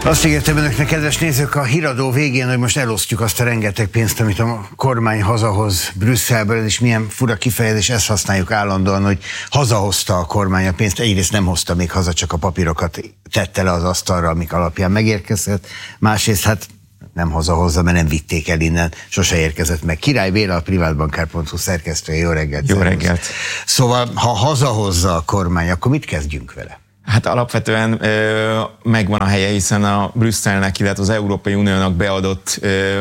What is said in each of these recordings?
Azt ígértem önöknek, kedves nézők, a híradó végén, hogy most elosztjuk azt a rengeteg pénzt, amit a kormány hazahoz Brüsszelből, és milyen fura kifejezés, ezt használjuk állandóan, hogy hazahozta a kormány a pénzt. Egyrészt nem hozta még haza, csak a papírokat tette le az asztalra, amik alapján megérkezett. Másrészt hát nem hazahozza, mert nem vitték el innen, sose érkezett meg. Király Béla, a privátbankár.hu szerkesztője, jó reggelt! Jó reggelt! Szóval, ha hazahozza a kormány, akkor mit kezdjünk vele? Hát alapvetően megvan a helye, hiszen a Brüsszelnek, illetve az Európai Uniónak beadott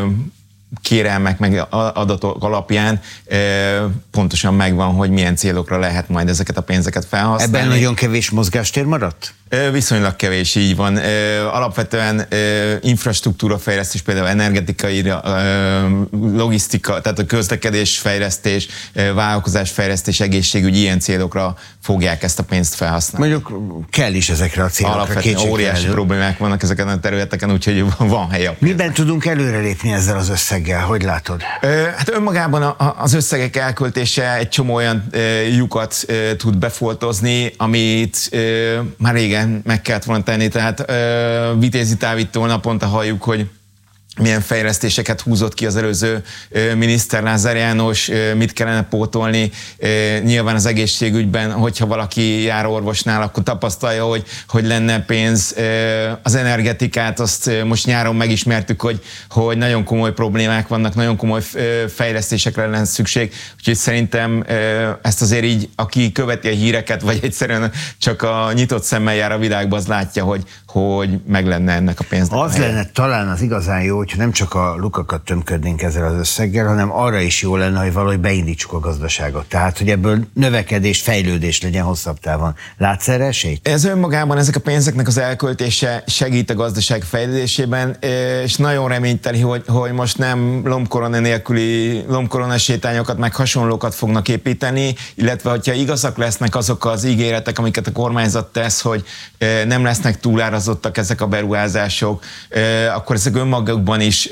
kérelmek meg adatok alapján pontosan megvan, hogy milyen célokra lehet majd ezeket a pénzeket felhasználni. Ebben nagyon kevés mozgástér maradt? Viszonylag kevés, így van. Alapvetően infrastruktúrafejlesztés, például energetikai, logisztika, tehát a közlekedésfejlesztés, vállalkozásfejlesztés, egészségügy, ilyen célokra fogják ezt a pénzt felhasználni. Mondjuk kell is ezekre a célokra. Alapvetően óriási problémák vannak ezeken a területeken, úgyhogy van helye. Miben tudunk előrelépni ezzel az összeggel? Hogy látod? Hát önmagában az összegek elköltése egy csomó olyan lyukat tud befoltozni, amit már régen meg kellett volna tenni, tehát Vitézi Dávidtól naponta halljuk, hogy milyen fejlesztéseket húzott ki az előző miniszter Lázár János, mit kellene pótolni. Nyilván az egészségügyben, hogyha valaki jár orvosnál, akkor tapasztalja, hogy lenne pénz. Az energetikát, azt most nyáron megismertük, hogy nagyon komoly problémák vannak, nagyon komoly fejlesztésekre lenne szükség. Úgyhogy szerintem ezt azért így, aki követi a híreket, vagy egyszerűen csak a nyitott szemmel jár a világban, az látja, hogy meg lenne ennek a pénznek. Az lenne talán az igazán jó, hogyha nem csak a lukakat tömködnénk ezzel az összeggel, hanem arra is jó lenne, hogy valahogy beindítsuk a gazdaságot. Tehát, hogy ebből növekedés, fejlődés legyen hosszabb távon. Látsz erre esélyt? Ez önmagában, ezek a pénzeknek az elköltése segít a gazdaság fejlődésében, és nagyon reményteli, hogy most nem lombkorona nélküli lombkorona sétányokat, meg hasonlókat fognak építeni, illetve hogyha igazak lesznek azok az ígéretek, amiket a kormányzat tesz, hogy nem lesznek túlárazottak ezek a beruházások, akkor ezek önmagukban is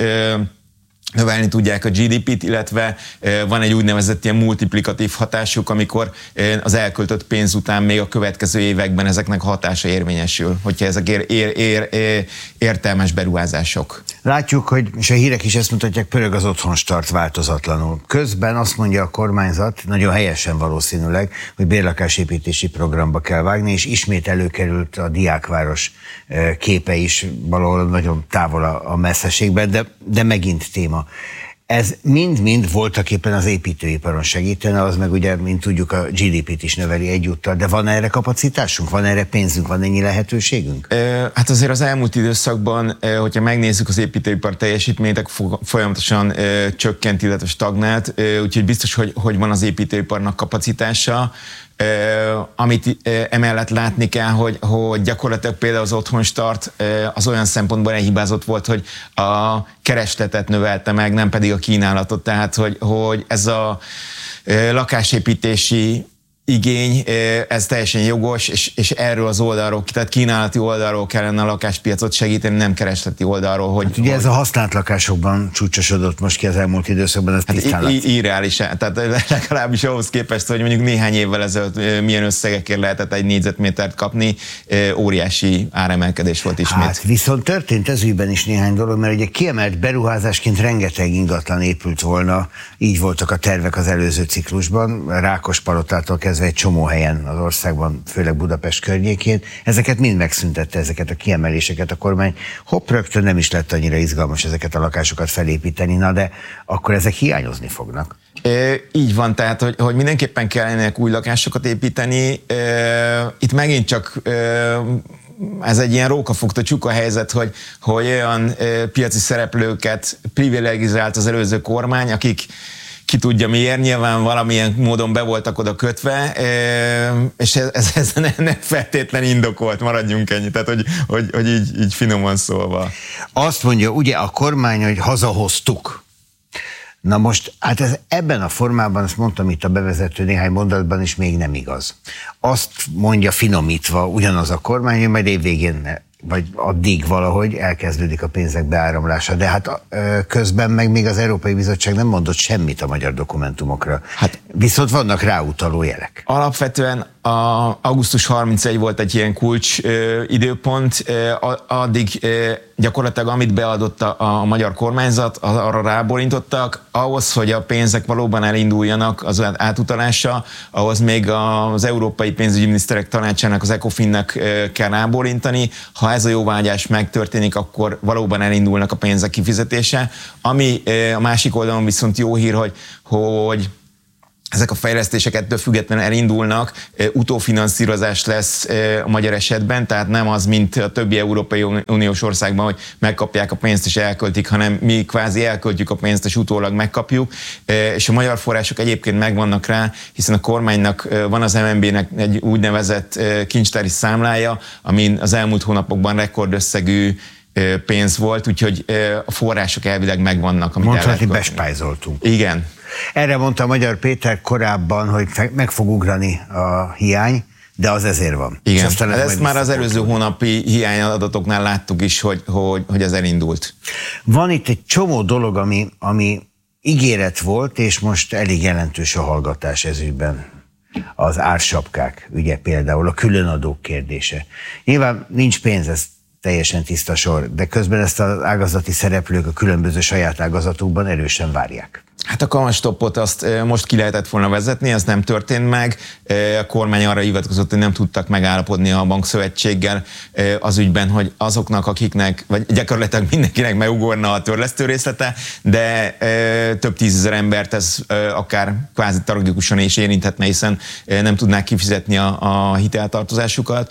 növelni tudják a GDP-t, illetve van egy úgynevezett ilyen multiplikatív hatásuk, amikor az elköltött pénz után még a következő években ezeknek hatása érvényesül, hogyha ezek értelmes beruházások. Látjuk, hogy, és a hírek is ezt mutatják, pörög az otthonstart változatlanul. Közben azt mondja a kormányzat, nagyon helyesen valószínűleg, hogy bérlakásépítési programba kell vágni, és ismét előkerült a diákváros képe is valahol nagyon távol a messzeségben, de megint téma. Ez mind-mind voltaképpen az építőiparon segítene, az meg ugye, mint tudjuk, a GDP-t is növeli egyúttal, de van erre kapacitásunk, van erre pénzünk, van ennyi lehetőségünk? Hát azért az elmúlt időszakban, hogyha megnézzük az építőipar teljesítményt, folyamatosan csökkent, illetve stagnált, úgyhogy biztos, hogy van az építőiparnak kapacitása. Amit emellett látni kell, hogy gyakorlatilag például az otthonstart az olyan szempontból elhibázott volt, hogy a keresletet növelte meg, nem pedig a kínálatot. Tehát, hogy ez a lakásépítési igény, ez teljesen jogos, és erről az oldalról, tehát kínálati oldalról kellene a lakáspiacot segíteni, nem keresleti oldalról. Hát ugye ez a használt lakásokban csúcsosodott most ki az elmúlt időszakban, ez tisztán látszik. Irreális, tehát legalábbis ahhoz képest, hogy mondjuk néhány évvel ezelőtt milyen összegekért lehetett egy négyzetmétert kapni, óriási áremelkedés volt ismét. Hát viszont történt ez ügyben is néhány dolog, mert ugye kiemelt beruházásként rengeteg ingatlan épült volna, így voltak a tervek az előző ciklusban, Rákospalotától kezdve egy csomó helyen az országban, főleg Budapest környékén. Ezeket mind megszüntette, ezeket a kiemeléseket a kormány. Hopp, rögtön nem is lett annyira izgalmas ezeket a lakásokat felépíteni, na de akkor ezek hiányozni fognak. Így van, tehát, hogy mindenképpen kellene új lakásokat építeni. Itt megint csak ez egy ilyen rókafogta csuka helyzet, hogy olyan piaci szereplőket privilegizált az előző kormány, akik ki tudja miért, nyilván valamilyen módon be voltak oda kötve, és ez nem feltétlen indokolt, maradjunk ennyi, tehát hogy így finoman szólva. Azt mondja ugye a kormány, hogy hazahoztuk. Na most, hát ez ebben a formában, azt mondtam itt a bevezető néhány mondatban is, még nem igaz. Azt mondja finomítva ugyanaz a kormány, hogy majd évvégén vagy addig valahogy elkezdődik a pénzek beáramlása. De hát közben meg még az Európai Bizottság nem mondott semmit a magyar dokumentumokra. Hát, viszont vannak ráutaló jelek. Alapvetően augusztus 31 volt egy ilyen kulcs időpont, addig gyakorlatilag amit beadott a magyar kormányzat, arra ráborintottak. Ahhoz, hogy a pénzek valóban elinduljanak az átutalása, ahhoz még az Európai Pénzügyi Miniszterek Tanácsának, az ECOFIN-nek kell ráborintani. Ha ez a jóváhagyás megtörténik, akkor valóban elindulnak a pénzek kifizetése. Ami a másik oldalon viszont jó hír, hogy ezek a fejlesztések ettől függetlenül elindulnak, utófinanszírozás lesz a magyar esetben, tehát nem az, mint a többi Európai Uniós országban, hogy megkapják a pénzt és elköltik, hanem mi kvázi elköltjük a pénzt és utólag megkapjuk, és a magyar források egyébként megvannak rá, hiszen a kormánynak van az MNB-nek egy úgynevezett kincstári számlája, amin az elmúlt hónapokban rekordösszegű pénz volt, úgyhogy a források elvileg megvannak. Mondhatni, bespájzoltunk. Igen. Erre mondta Magyar Péter korábban, hogy meg fog ugrani a hiány, de az ezért van. Igen, ezt már az előző hónapi hiányadatoknál láttuk is, hogy ez elindult. Van itt egy csomó dolog, ami ígéret volt, és most elég jelentős a hallgatás ez ügyben. Az ársapkák ügye például, a különadók kérdése. Nyilván nincs pénz, ez teljesen tiszta sor, de közben ezt az ágazati szereplők a különböző saját ágazatukban erősen várják. Hát a kamatstoppot azt most ki lehetett volna vezetni, ez nem történt meg. A kormány arra hivatkozott, hogy nem tudtak megállapodni a bankszövetséggel az ügyben, hogy azoknak, akiknek, vagy gyakorlatilag mindenkinek megugorna a törlesztő részlete, de több tízezer embert ez akár kvázi tragikusan is érinthetne, hiszen nem tudnák kifizetni a hiteltartozásukat.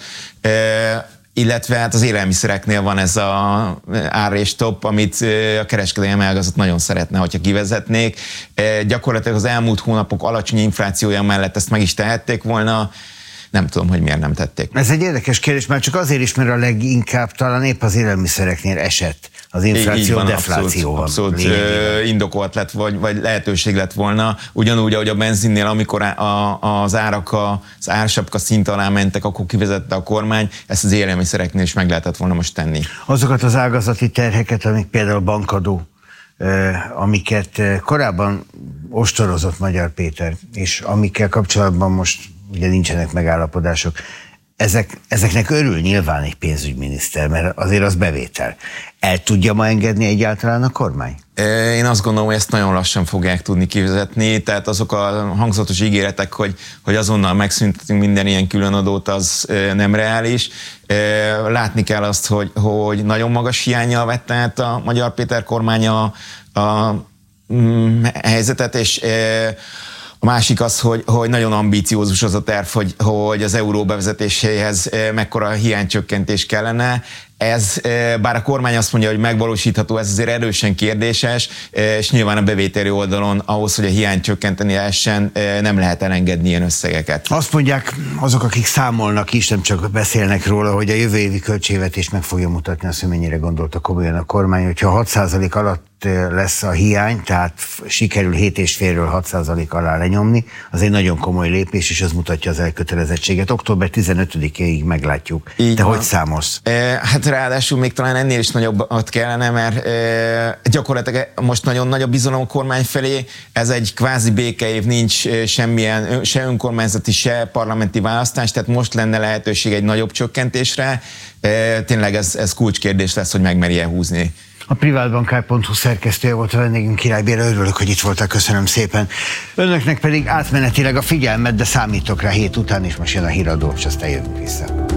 Illetve hát az élelmiszereknél van ez az árrésstopp, amit a kereskedelmi ágazat nagyon szeretne, hogyha kivezetnék. Gyakorlatilag az elmúlt hónapok alacsony inflációja mellett ezt meg is tehették volna. Nem tudom, hogy miért nem tették. Ez egy érdekes kérdés, már csak azért is, mert a leginkább talán épp az élelmiszereknél esett az infláció, deflációval. Abszolút indokolt lett, vagy lehetőség lett volna. Ugyanúgy, ahogy a benzinnél, amikor az árak az ársapka szint alá mentek, akkor kivezette a kormány, ezt az élelmiszereknél is meg lehetett volna most tenni. Azokat az ágazati terheket, amik például bankadó, amiket korábban ostorozott Magyar Péter, és amikkel kapcsolatban most ugye nincsenek megállapodások, ezeknek örül nyilván egy pénzügyminiszter, mert azért az bevétel. El tudja ma engedni egyáltalán a kormány? Én azt gondolom, hogy ezt nagyon lassan fogják tudni kivezetni, tehát azok a hangzatos ígéretek, hogy azonnal megszüntetünk minden ilyen különadót, az nem reális. Látni kell azt, hogy nagyon magas hiánnyal vette át a Magyar Péter kormánya a helyzetet, és a másik az, hogy nagyon ambíciózus az a terv, hogy az euró bevezetéséhez mekkora hiánycsökkentés kellene. Ez, bár a kormány azt mondja, hogy megvalósítható, ez azért erősen kérdéses, és nyilván a bevételi oldalon ahhoz, hogy a hiányt csökkenteni lehessen, nem lehet elengedni ilyen összegeket. Azt mondják azok, akik számolnak is, nem csak beszélnek róla, hogy a jövő évi költségvetés meg fogja mutatni azt, hogy mennyire gondolta komolyan a kormány, hogyha 6% alatt lesz a hiány, tehát sikerül 7,5-ről 6% alá lenyomni, az egy nagyon komoly lépés, és az mutatja az elkötelezettséget. Október 15-éig meglátjuk. Így te van. Hogy számolsz? Hát ráadásul még talán ennél is nagyobbat kellene, mert gyakorlatilag most nagyon nagy a bizalom a kormány felé, ez egy kvázi békeév, nincs semmilyen, se önkormányzati, se parlamenti választás, tehát most lenne lehetőség egy nagyobb csökkentésre. Tényleg ez kulcskérdés lesz, hogy megmerje húzni. A privátbankár.hu szerkesztője volt a vendégünk, Király Béla, örülök, hogy itt voltál, köszönöm szépen. Önöknek pedig átmenetileg a figyelmet, de számítok rá, hét után is most jön a híradó, és aztán jövünk vissza.